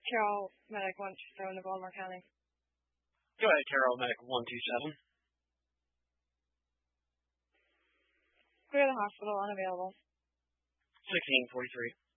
Carol Medic 127 to Baltimore County. Go ahead, Carol Medic 127. Clear the hospital, unavailable. 1643.